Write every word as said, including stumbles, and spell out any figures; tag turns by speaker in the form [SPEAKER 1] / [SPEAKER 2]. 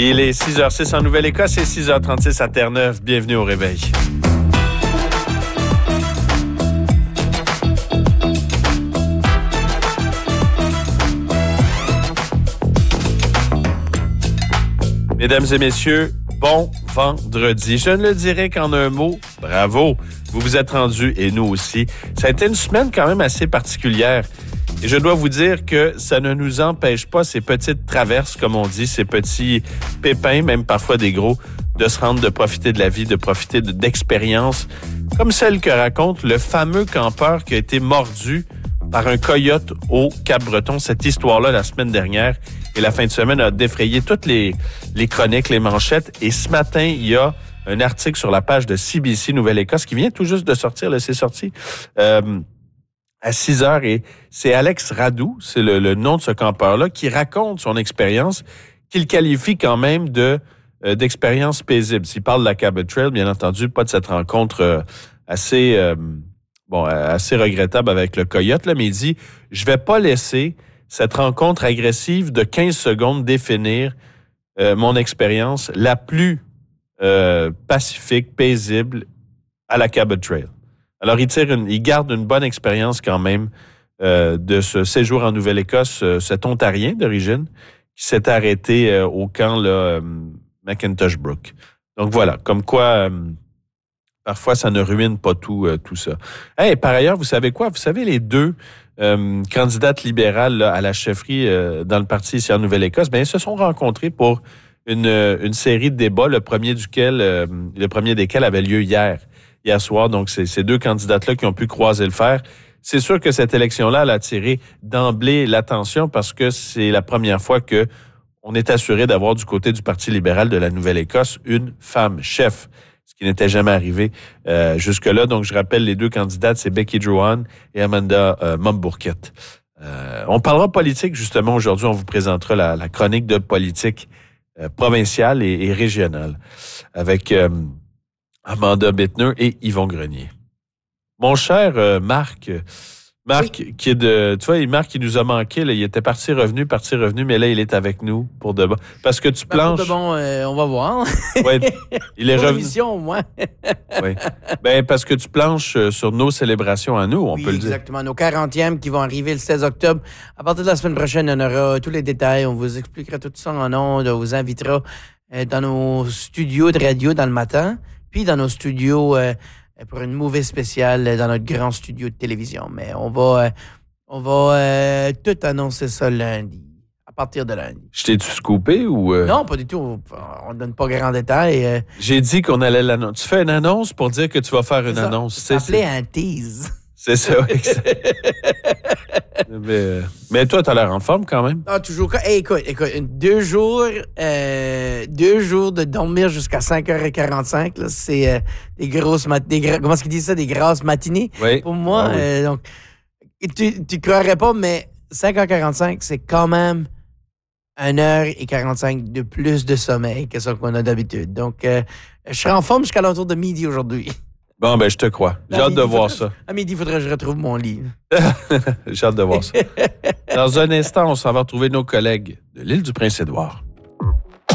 [SPEAKER 1] Il est six heures six en Nouvelle-Écosse et six heures trente-six à Terre-Neuve. Bienvenue au réveil. Mesdames et messieurs, bon vendredi. Je ne le dirai qu'en un mot, bravo. Vous vous êtes rendus et nous aussi. Ça a été une semaine quand même assez particulière. Et je dois vous dire que ça ne nous empêche pas, ces petites traverses, comme on dit, ces petits pépins, même parfois des gros, de se rendre, de profiter de la vie, de profiter de, d'expériences, comme celle que raconte le fameux campeur qui a été mordu par un coyote au Cap-Breton. Cette histoire-là, la semaine dernière, et la fin de semaine a défrayé toutes les, les chroniques, les manchettes. Et ce matin, il y a un article sur la page de C B C Nouvelle-Écosse qui vient tout juste de sortir, là, c'est sorti euh, à six heures. Et c'est Alex Radou, c'est le, le nom de ce campeur-là, qui raconte son expérience, qu'il qualifie quand même de euh, d'expérience paisible. S'il parle de la Cabot Trail, bien entendu, pas de cette rencontre euh, assez... Euh, Bon, assez regrettable avec le coyote, là, mais il dit « Je vais pas laisser cette rencontre agressive de quinze secondes définir euh, mon expérience la plus euh, pacifique, paisible à la Cabot Trail. » Alors, il tire une, il garde une bonne expérience quand même euh, de ce séjour en Nouvelle-Écosse, euh, cet Ontarien d'origine, qui s'est arrêté euh, au camp là, euh, McIntosh Brook. Donc voilà, comme quoi... Euh, Parfois, ça ne ruine pas tout, euh, tout ça. Hey, par ailleurs, vous savez quoi? Vous savez, les deux euh, candidates libérales là, à la chefferie euh, dans le parti ici en Nouvelle-Écosse, bien, ils se sont rencontrés pour une, une série de débats, le premier duquel, euh, le premier desquels avait lieu hier, hier soir. Donc, c'est ces deux candidates-là qui ont pu croiser le fer. C'est sûr que cette élection-là, elle a attiré d'emblée l'attention parce que c'est la première fois que on est assuré d'avoir du côté du Parti libéral de la Nouvelle-Écosse une femme chef. Ce qui n'était jamais arrivé euh, jusque-là. Donc, je rappelle, les deux candidates, c'est Becky Drouin et Amanda euh, Mombourquette. Euh, on parlera politique, justement, aujourd'hui. On vous présentera la, la chronique de politique euh, provinciale et, et régionale avec euh, Amanda Bittner et Yvon Grenier. Mon cher euh, Marc... Marc, oui. qui est de, tu vois, Marc, qui nous a manqué, là, il était parti revenu, parti revenu, mais là, il est avec nous pour de bon. Parce que tu planches.
[SPEAKER 2] Pour de bon, euh, on va voir.
[SPEAKER 1] Ouais, il est
[SPEAKER 2] pour
[SPEAKER 1] revenu.
[SPEAKER 2] Mission, au moins.
[SPEAKER 1] Oui. Ben, parce que tu planches sur nos célébrations à nous, on
[SPEAKER 2] oui,
[SPEAKER 1] peut le dire.
[SPEAKER 2] Exactement. Nos quarantièmes qui vont arriver le seize octobre. À partir de la semaine prochaine, on aura tous les détails. On vous expliquera tout ça en ondes. On vous invitera euh, dans nos studios de radio dans le matin, puis dans nos studios. Euh, pour une movie spéciale dans notre grand studio de télévision. Mais on va, euh, on va euh, tout annoncer ça lundi, à partir de lundi.
[SPEAKER 1] Je t'ai-tu scoopé ou... Euh...
[SPEAKER 2] Non, pas du tout. On ne donne pas grand détail. Euh...
[SPEAKER 1] J'ai dit qu'on allait l'annoncer. Tu fais une annonce pour dire que tu vas faire une
[SPEAKER 2] ça,
[SPEAKER 1] annonce.
[SPEAKER 2] Ça s'appelait un tease.
[SPEAKER 1] C'est ça, oui. mais, mais toi, t'as l'air en forme quand même.
[SPEAKER 2] Ah, toujours. Hey, écoute, écoute, deux jours, euh, deux jours de dormir jusqu'à cinq heures quarante-cinq, là, c'est euh, des grosses matinées. Comment est-ce qu'ils disent ça? Des grasses matinées?
[SPEAKER 1] Oui.
[SPEAKER 2] Pour moi, ah, oui. euh, donc, tu, tu croirais pas, mais cinq heures quarante-cinq, c'est quand même une heure quarante-cinq de plus de sommeil que ce qu'on a d'habitude. Donc, euh, je serai en forme jusqu'à l'entour de midi aujourd'hui.
[SPEAKER 1] Bon, ben, je te crois. J'ai hâte de voir ça.
[SPEAKER 2] À midi, il faudrait que je retrouve mon lit.
[SPEAKER 1] J'ai hâte de voir ça. Dans un instant, on s'en va retrouver nos collègues de l'île du Prince-Édouard.